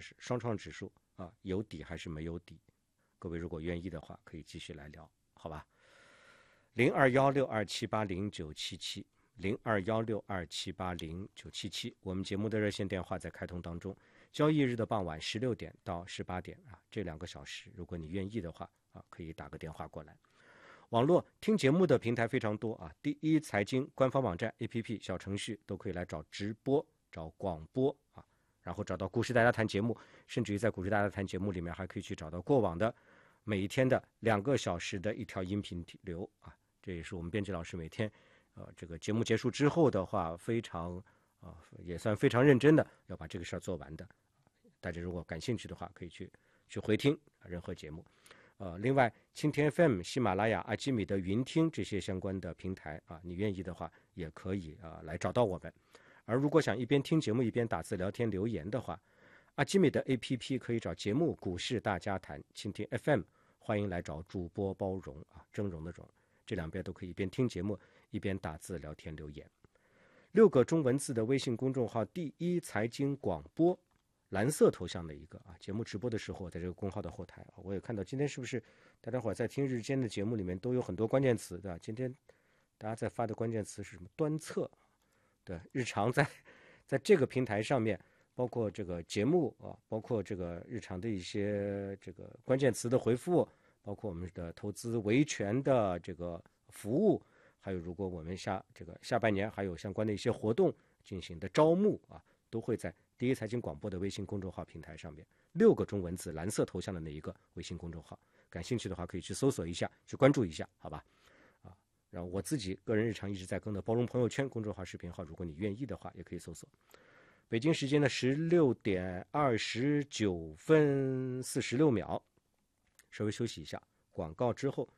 双创指数啊，有底还是没有底？各位如果愿意的话，可以继续来聊，好吧？0216278097702162780977，我们节目的热线电话在开通当中。交易日的傍晚16点到18点啊，这2个小时，如果你愿意的话啊，可以打个电话过来。网络听节目的平台非常多啊，第一财经官方网站、APP、小程序都可以来找直播、找广播啊，然后找到股市大家谈节目，甚至于在股市大家谈节目里面还可以去找到过往的每一天的2个小时的一条音频流啊，这也是我们编辑老师每天这个节目结束之后的话，非常也算非常认真的要把这个事儿做完的。大家如果感兴趣的话，可以去回听任何节目。另外，蜻蜓 FM、喜马拉雅、阿基米德云听这些相关的平台啊，你愿意的话也可以来找到我们。而如果想一边听节目一边打字聊天留言的话，阿基米德 APP 可以找节目股市大家谈，蜻蜓 FM 欢迎来找主播包容啊，峥嵘的嵘，这2边都可以一边听节目一边打字聊天留言。6个中文字的微信公众号第一财经广播，蓝色头像的一个啊，节目直播的时候，在这个公号的后台我也看到，今天是不是大家伙在听日间的节目里面都有很多关键词的？今天大家在发的关键词是什么？端侧，对，日常在这个平台上面，包括这个节目啊，包括这个日常的一些这个关键词的回复，包括我们的投资维权的这个服务，还有如果我们下半年还有相关的一些活动进行的招募啊，都会在第一财经广播的微信公众号平台上面，6个中文字蓝色头像的那一个微信公众号，感兴趣的话可以去搜索一下，去关注一下，好吧？然后我自己个人日常一直在更的包容朋友圈公众号、视频号，如果你愿意的话，也可以搜索。北京时间的16点29分46秒，稍微休息一下，广告之后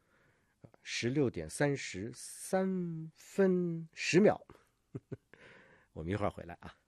，16点33分10秒，我们一会儿回来啊。